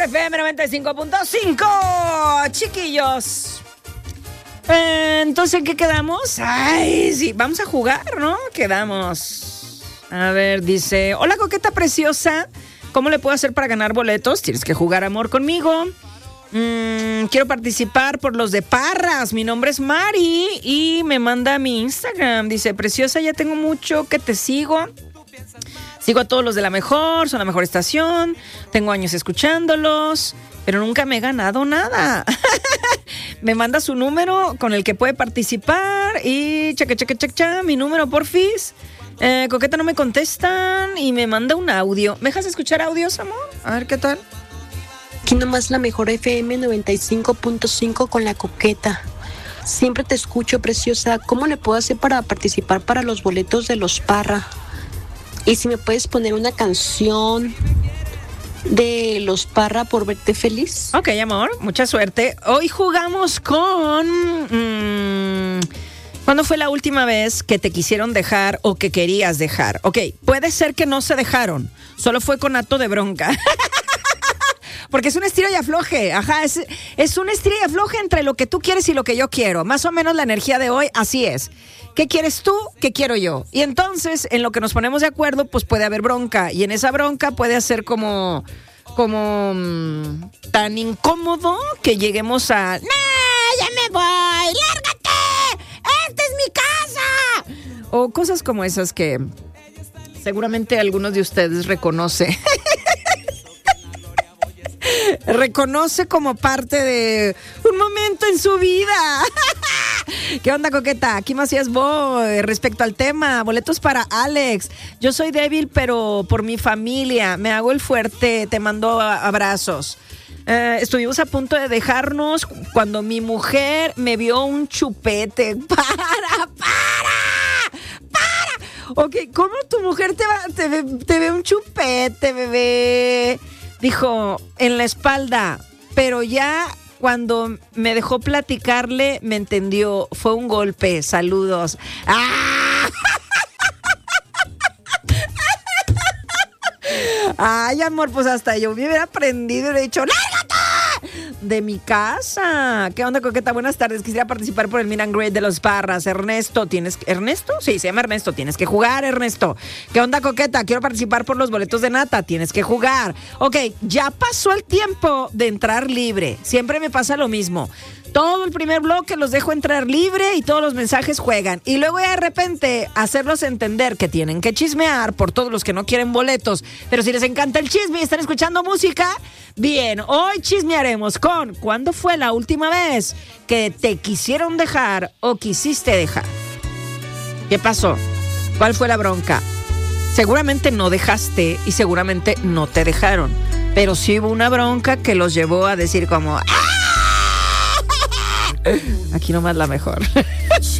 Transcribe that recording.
FM 95.5, chiquillos. Entonces, ¿en qué quedamos? Ay, sí, vamos a jugar, ¿no? Quedamos. A ver, dice: hola, coqueta preciosa. ¿Cómo le puedo hacer para ganar boletos? Tienes que jugar amor conmigo. Quiero participar por los de Parras. Mi nombre es Mari y me manda a mi Instagram. Dice: preciosa, ya tengo mucho que te sigo. Sigo a todos los de La Mejor, son la mejor estación. Tengo años escuchándolos, pero nunca me he ganado nada. Me manda su número con el que puede participar y mi número, porfis. Coqueta, no me contestan y me manda un audio. ¿Me dejas escuchar audios, amor? A ver qué tal. Aquí nomás La Mejor FM 95.5 con la Coqueta. Siempre te escucho, preciosa. ¿Cómo le puedo hacer para participar para los boletos de los Parra? Y si me puedes poner una canción de los Parra por verte feliz. Ok, amor, mucha suerte. Hoy jugamos con... ¿Cuándo fue la última vez que te quisieron dejar o que querías dejar? Ok, puede ser que no se dejaron, solo fue con acto de bronca. Porque es un estira y afloje, ajá, es un estira y afloje entre lo que tú quieres y lo que yo quiero. Más o menos la energía de hoy, así es. ¿Qué quieres tú? ¿Qué quiero yo? Y entonces, en lo que nos ponemos de acuerdo, pues puede haber bronca. Y en esa bronca puede ser como tan incómodo que lleguemos a... ¡No, ya me voy! ¡Lárgate! ¡Esta es mi casa! O cosas como esas que seguramente algunos de ustedes reconoce como parte de un momento en su vida. ¿Qué onda, coqueta? Aquí Macías Boy. Respecto al tema, boletos para Alex. Yo soy débil, pero por mi familia. Me hago el fuerte. Te mando abrazos. Estuvimos a punto de dejarnos cuando mi mujer me vio un chupete. ¡Para! Ok, ¿cómo tu mujer te ve un chupete, bebé? Dijo, en la espalda, pero ya cuando me dejó platicarle, me entendió. Fue un golpe. Saludos. ¡Ah! Ay, amor, pues hasta yo me hubiera prendido y le he dicho, ¡lárgate de mi casa! ¿Qué onda, coqueta? Buenas tardes. Quisiera participar por el Meet and Greet de los Parras. ¿Ernesto? ¿Ernesto? Sí, se llama Ernesto. Tienes que jugar, Ernesto. ¿Qué onda, coqueta? Quiero participar por los boletos de Nata. Tienes que jugar. Ok, ya pasó el tiempo de entrar libre. Siempre me pasa lo mismo. Todo el primer bloque los dejo entrar libre y todos los mensajes juegan. Y luego de repente hacerlos entender que tienen que chismear por todos los que no quieren boletos. Pero si les encanta el chisme y están escuchando música, bien, hoy chismearemos con ¿cuándo fue la última vez que te quisieron dejar o quisiste dejar? ¿Qué pasó? ¿Cuál fue la bronca? Seguramente no dejaste y seguramente no te dejaron. Pero sí hubo una bronca que los llevó a decir como... ¡Ah! Aquí nomás La Mejor.